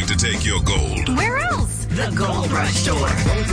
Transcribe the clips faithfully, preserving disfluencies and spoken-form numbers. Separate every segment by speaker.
Speaker 1: to take your gold.
Speaker 2: Where else?
Speaker 3: The Gold Rush Store.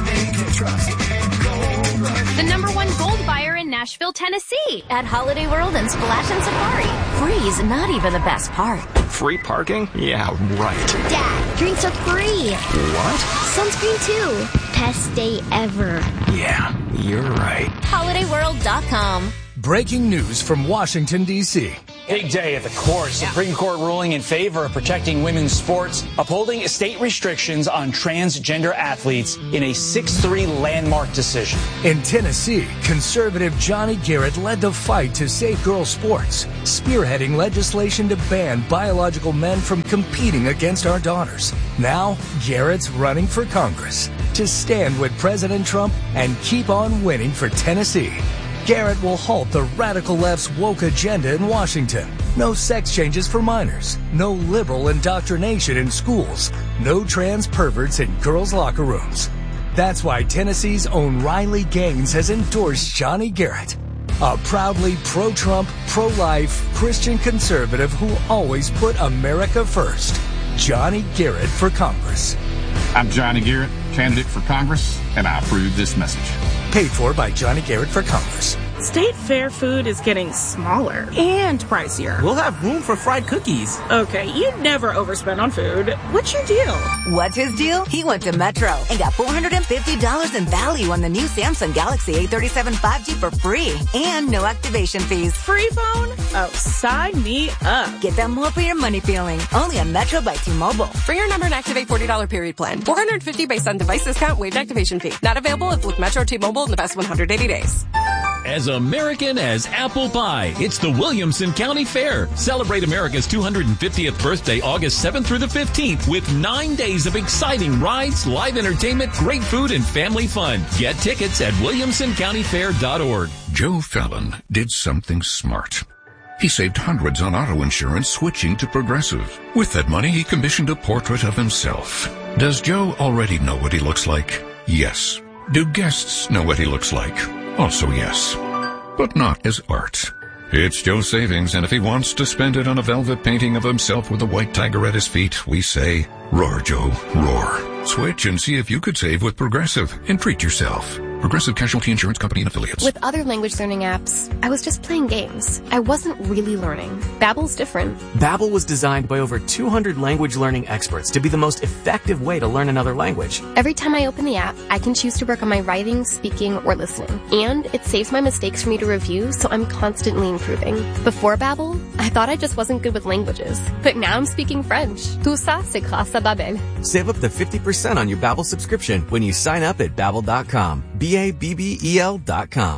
Speaker 2: The number one gold buyer in Nashville, Tennessee.
Speaker 4: At Holiday World and Splash and Safari. Free's not even the best part.
Speaker 5: Free parking? Yeah, right.
Speaker 6: Dad, drinks are free.
Speaker 5: What?
Speaker 6: Sunscreen too. Best day ever.
Speaker 5: Yeah, you're right.
Speaker 4: holiday world dot com.
Speaker 7: Breaking news from Washington, D C
Speaker 8: Big day at the court. Supreme Court ruling in favor of protecting women's sports, upholding state restrictions on transgender athletes in a six three landmark decision.
Speaker 7: In Tennessee, conservative Johnny Garrett led the fight to save girls' sports, spearheading legislation to ban biological men from competing against our daughters. Now, Garrett's running for Congress to stand with President Trump and keep on winning for Tennessee. Garrett will halt the radical left's woke agenda in Washington. No sex changes for minors. No liberal indoctrination in schools. No trans perverts in girls' locker rooms. That's why Tennessee's own Riley Gaines has endorsed Johnny Garrett, a proudly pro-Trump, pro-life Christian conservative who always put America first. Johnny Garrett for Congress.
Speaker 9: I'm Johnny Garrett, candidate for Congress, and I approve this message.
Speaker 7: Paid for by Johnny Garrett for Congress.
Speaker 10: State Fair food is getting smaller and pricier.
Speaker 11: We'll have room for fried cookies.
Speaker 10: Okay, you never overspend on food. What's your deal?
Speaker 12: What's his deal? He went to Metro and got four hundred fifty dollars in value on the new Samsung Galaxy A thirty-seven five G for free and no activation fees.
Speaker 10: Free phone? Oh, sign me up.
Speaker 12: Get that more for your money feeling. Only on Metro by T-Mobile.
Speaker 13: For your number and activate forty dollars period plan. four hundred fifty dollars based on device discount, waived activation fee. Not available if with Metro T-Mobile in the past one hundred eighty days.
Speaker 14: As American as apple pie, it's the Williamson County Fair. Celebrate America's two hundred fiftieth birthday August seventh through the fifteenth with nine days of exciting rides, live entertainment, great food, and family fun. Get tickets at williamson county fair dot org.
Speaker 1: Joe Fallon did something smart. He saved hundreds on auto insurance switching to Progressive. With that money, he commissioned a portrait of himself. Does Joe already know what he looks like? Yes. Do guests know what he looks like? Also yes. But not as art. It's Joe's savings, and if he wants to spend it on a velvet painting of himself with a white tiger at his feet, we say, roar, Joe, roar. Switch and see if you could save with Progressive and treat yourself. Progressive Casualty Insurance Company and Affiliates.
Speaker 15: With other language learning apps, I was just playing games. I wasn't really learning. Babbel's different.
Speaker 16: Babbel was designed by over two hundred language learning experts to be the most effective way to learn another language.
Speaker 15: Every time I open the app, I can choose to work on my writing, speaking, or listening. And it saves my mistakes for me to review, so I'm constantly improving. Before Babbel, I thought I just wasn't good with languages. But now I'm speaking French. Tout ça, c'est grâce à Babbel.
Speaker 16: Save up to fifty percent on your Babbel subscription when you sign up at babbel dot com. B A B B E L dot com.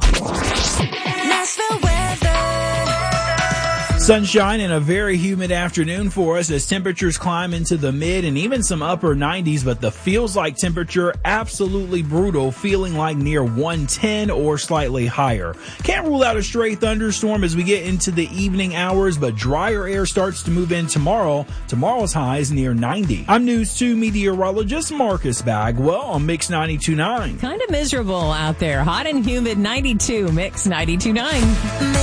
Speaker 17: Sunshine and a very humid afternoon for us as temperatures climb into the mid and even some upper nineties, but the feels like temperature absolutely brutal, feeling like near one ten or slightly higher. Can't rule out a stray thunderstorm as we get into the evening hours, but drier air starts to move in tomorrow. Tomorrow's high is near ninety. I'm News two meteorologist Marcus Bagwell on Mix ninety-two point nine.
Speaker 18: Kind of miserable out there. Hot and humid ninety-two, Mix ninety-two point nine.